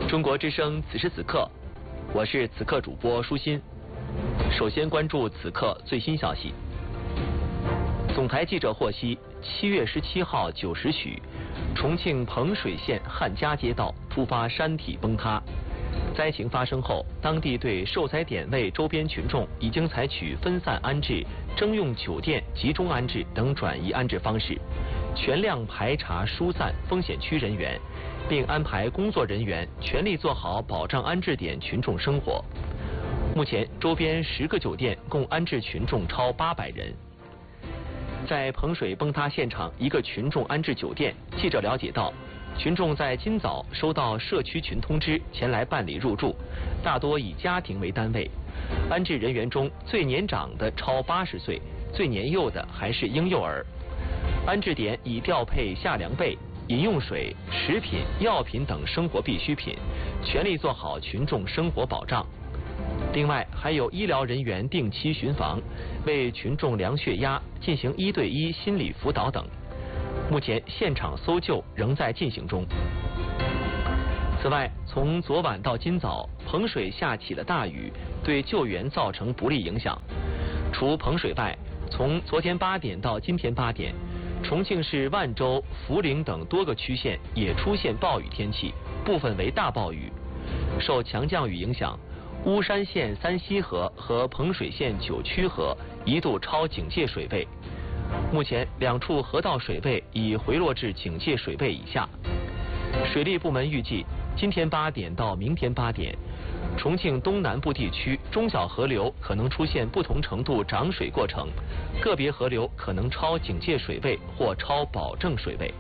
中国之声此时此刻，我是此刻主播舒心。首先关注此刻最新消息。总台记者获悉，7月17号9时许，重庆彭水县汉家街道突发山体崩塌。灾情发生后，当地对受灾点位周边群众已经采取分散安置、征用酒店集中安置等转移安置方式，全量排查疏散风险区人员，并安排工作人员全力做好保障安置点群众生活。目前，周边10个酒店共安置群众超800人。在彭水崩塌现场一个群众安置酒店，记者了解到，群众在今早收到社区群通知前来办理入住，大多以家庭为单位。安置人员中最年长的超80岁，最年幼的还是婴幼儿。安置点已调配夏凉被、饮用水、食品、药品等生活必需品，全力做好群众生活保障。另外，还有医疗人员定期巡房，为群众量血压，进行1对1心理辅导等。目前现场搜救仍在进行中。此外，从昨晚到今早，彭水下起了大雨，对救援造成不利影响。除彭水外，从昨天8点到今天8点，重庆市万州、涪陵等多个区县也出现暴雨天气，部分为大暴雨。受强降雨影响，巫山县3溪河和彭水县9曲河一度超警戒水位。目前2处河道水位已回落至警戒水位以下。水利部门预计，今天8点到明天8点，重庆东南部地区中小河流可能出现不同程度涨水过程，个别河流可能超警戒水位或超保证水位。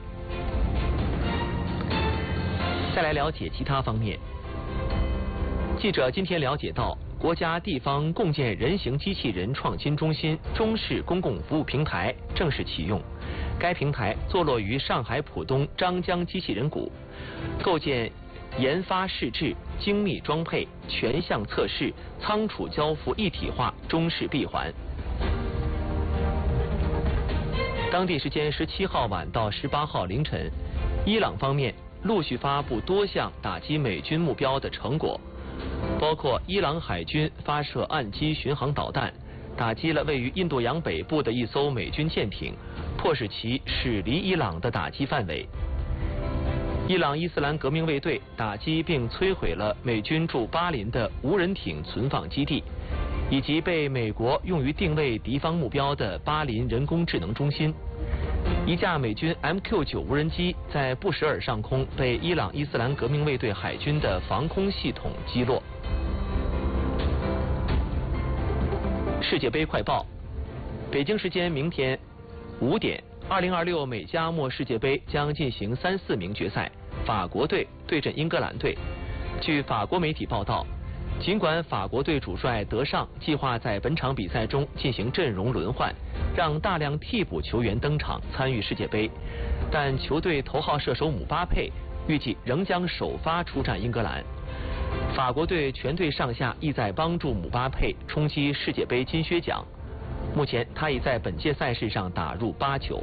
再来了解其他方面。记者今天了解到，国家地方共建人形机器人创新中心中式公共服务平台正式启用。该平台坐落于上海浦东张江机器人谷，构建研发试制、精密装配、全项测试、仓储交付一体化中式闭环。当地时间17号晚到18号凌晨，伊朗方面陆续发布多项打击美军目标的成果。包括伊朗海军发射岸基巡航导弹，打击了位于印度洋北部的一艘美军舰艇，迫使其驶离伊朗的打击范围。伊朗伊斯兰革命卫队打击并摧毁了美军驻巴林的无人艇存放基地，以及被美国用于定位敌方目标的巴林人工智能中心。一架美军 MQ-9 无人机在布什尔上空被伊朗伊斯兰革命卫队海军的防空系统击落。世界杯快报：北京时间明天5点，2026美加墨世界杯将进行3、4名决赛，法国队对阵英格兰队。据法国媒体报道，尽管法国队主帅德尚计划在本场比赛中进行阵容轮换，让大量替补球员登场参与世界杯，但球队头号射手姆巴佩预计仍将首发出战英格兰。法国队全队上下意在帮助姆巴佩冲击世界杯金靴奖。目前他已在本届赛事上打入8球。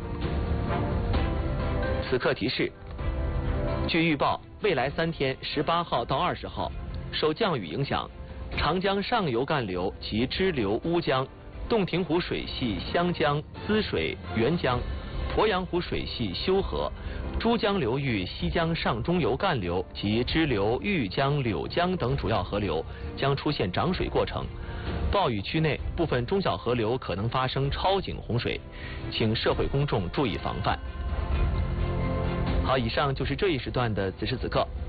此刻提示：据预报，未来3天18号到20号受降雨影响，长江上游干流及支流乌江、洞庭湖水系湘江、滋水、沅江、鄱阳湖水系修河、珠江流域西江上中游干流及支流豫江、柳江等主要河流将出现涨水过程。暴雨区内部分中小河流可能发生超警洪水，请社会公众注意防范。好，以上就是这一时段的此时此刻。